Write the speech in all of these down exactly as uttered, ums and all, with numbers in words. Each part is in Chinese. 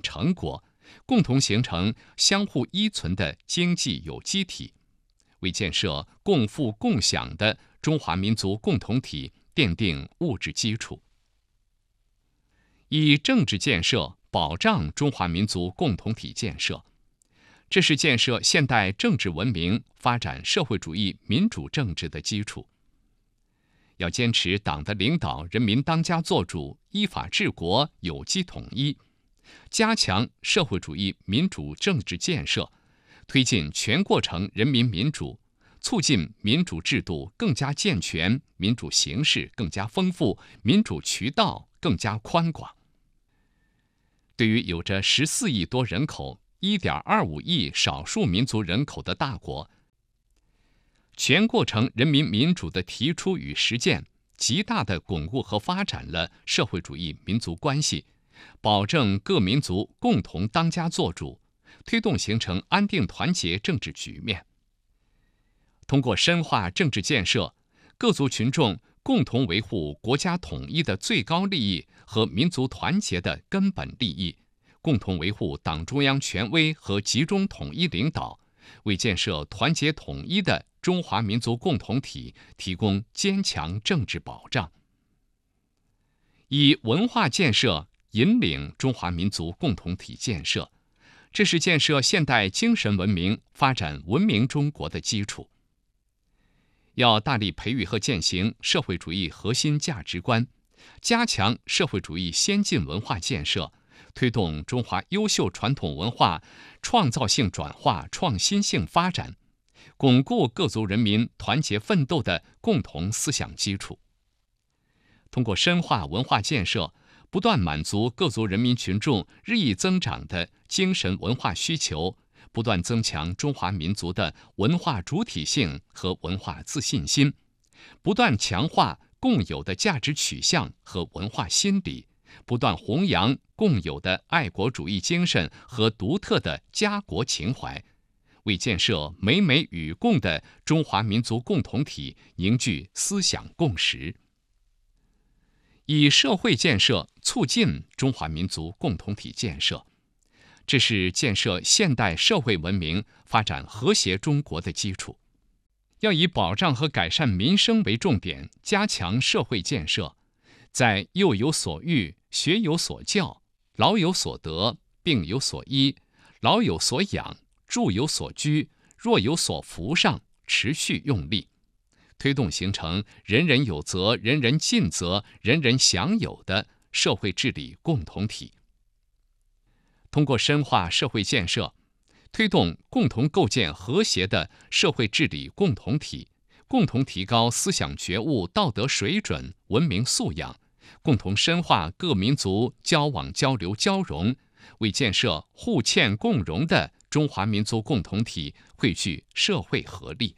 成果，共同形成相互依存的经济有机体，为建设共富共享的中华民族共同体奠定物质基础。以政治建设保障中华民族共同体建设，这是建设现代政治文明、发展社会主义民主政治的基础。要坚持党的领导人民当家作主、依法治国、有机统一，加强社会主义民主政治建设，推进全过程人民民主，促进民主制度更加健全，民主形式更加丰富，民主渠道更加宽广。对于有着十四亿多人口、一点二五亿少数民族人口的大国，全过程人民民主的提出与实践，极大地巩固和发展了社会主义民族关系，保证各民族共同当家作主，推动形成安定团结政治局面。通过深化政治建设，各族群众共同维护国家统一的最高利益和民族团结的根本利益，共同维护党中央权威和集中统一领导，为建设团结统一的中华民族共同体提供坚强政治保障。以文化建设引领中华民族共同体建设，这是建设现代精神文明、发展文明中国的基础。要大力培育和践行社会主义核心价值观，加强社会主义先进文化建设，推动中华优秀传统文化创造性转化、创新性发展，巩固各族人民团结奋斗的共同思想基础。通过深化文化建设，不断满足各族人民群众日益增长的精神文化需求，不断增强中华民族的文化主体性和文化自信心，不断强化共有的价值取向和文化心理，不断弘扬共有的爱国主义精神和独特的家国情怀，为建设美美与共的中华民族共同体凝聚思想共识。以社会建设促进中华民族共同体建设，这是建设现代社会文明、发展和谐中国的基础。要以保障和改善民生为重点，加强社会建设，在幼有所育、学有所教、老有所得、病有所医、老有所养、住有所居、弱有所扶上持续用力，推动形成人人有责、人人尽责、人人享有的社会治理共同体。通过深化社会建设，推动共同构建和谐的社会治理共同体，共同提高思想觉悟、道德水准、文明素养，共同深化各民族交往交流交融，为建设互嵌共荣的中华民族共同体汇聚社会合力。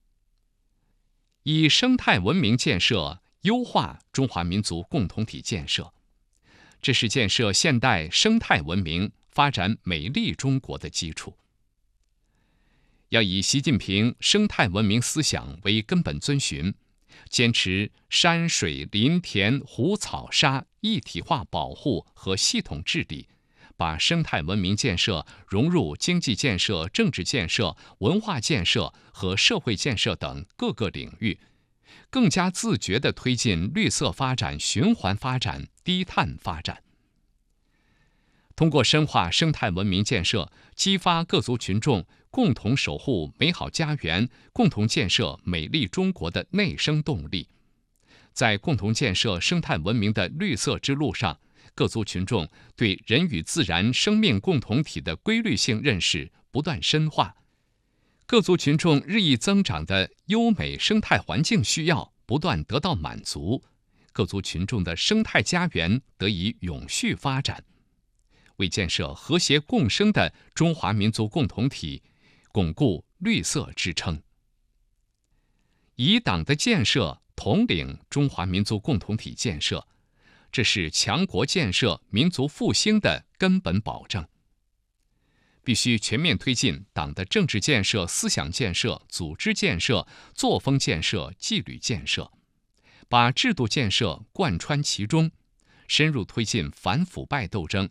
以生态文明建设优化中华民族共同体建设，这是建设现代生态文明、发展美丽中国的基础。要以习近平生态文明思想为根本遵循，坚持山水林田湖草沙一体化保护和系统治理，把生态文明建设融入经济建设、政治建设、文化建设和社会建设等各个领域，更加自觉地推进绿色发展、循环发展、低碳发展。通过深化生态文明建设，激发各族群众共同守护美好家园、共同建设美丽中国的内生动力。在共同建设生态文明的绿色之路上，各族群众对人与自然生命共同体的规律性认识不断深化，各族群众日益增长的优美生态环境需要不断得到满足，各族群众的生态家园得以永续发展，为建设和谐共生的中华民族共同体巩固绿色支撑。以党的建设统领中华民族共同体建设，这是强国建设、民族复兴的根本保证。必须全面推进党的政治建设、思想建设、组织建设、作风建设、纪律建设，把制度建设贯穿其中，深入推进反腐败斗争，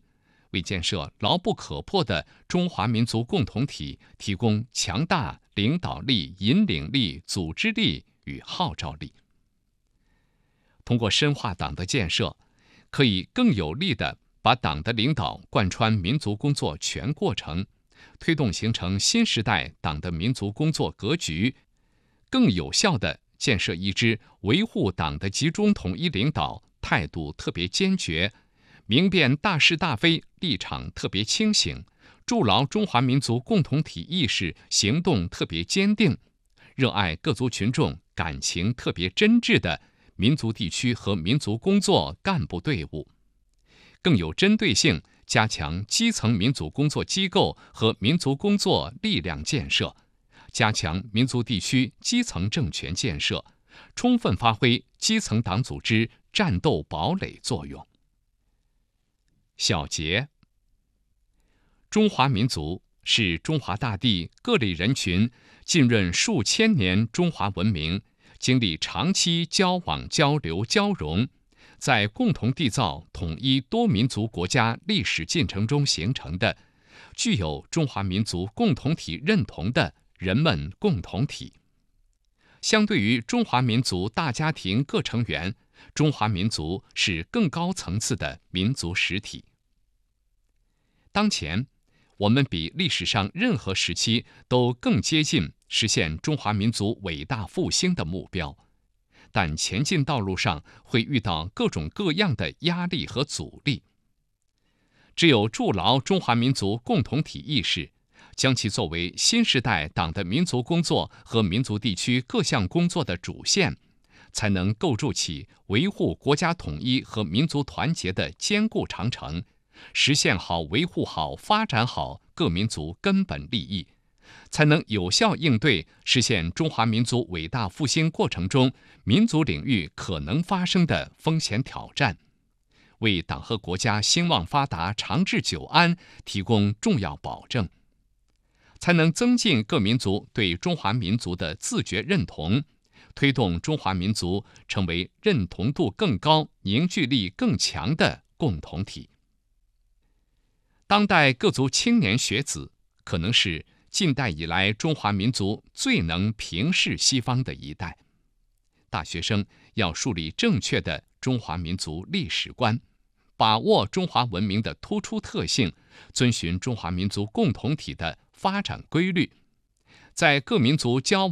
为建设牢不可破的中华民族共同体提供强大领导力、引领力、组织力与号召力。通过深化党的建设，可以更有力地把党的领导贯穿民族工作全过程，推动形成新时代党的民族工作格局，更有效地建设一支维护党的集中统一领导态度特别坚决、明辨大是大非立场特别清醒、筑牢中华民族共同体意识行动特别坚定、热爱各族群众感情特别真挚的民族地区和民族工作干部队伍，更有针对性加强基层民族工作机构和民族工作力量建设，加强民族地区基层政权建设，充分发挥基层党组织战斗堡垒作用。小结：中华民族是中华大地各类人群浸润数千年中华文明，经历长期交往交流交融，在共同缔造统一多民族国家历史进程中形成的，具有中华民族共同体认同的人们共同体。相对于中华民族大家庭各成员，中华民族是更高层次的民族实体。当前，我们比历史上任何时期都更接近实现中华民族伟大复兴的目标，但前进道路上会遇到各种各样的压力和阻力。只有筑牢中华民族共同体意识，将其作为新时代党的民族工作和民族地区各项工作的主线，才能构筑起维护国家统一和民族团结的坚固长城，实现好、维护好、发展好各民族根本利益，才能有效应对实现中华民族伟大复兴过程中民族领域可能发生的风险挑战，为党和国家兴旺发达、长治久安提供重要保证，才能增进各民族对中华民族的自觉认同，推动中华民族成为认同度更高、凝聚力更强的共同体。当代各族青年学子可能是近代以来中华民族最能平视西方的一代。大学生要树立正确的中华民族历史观，把握中华文明的突出特性，遵循中华民族共同体的发展规律，在各民族交